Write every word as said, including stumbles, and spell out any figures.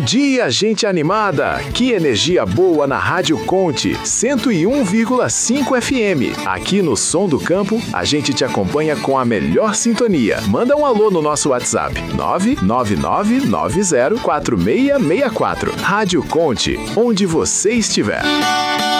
dia, gente animada! Que energia boa na Rádio Conte, cento e um vírgula cinco F M. Aqui no Som do Campo, a gente te acompanha com a melhor sintonia. Manda um alô no nosso WhatsApp, nove nove nove nove zero quatro seis seis quatro. Rádio Conte, onde você estiver.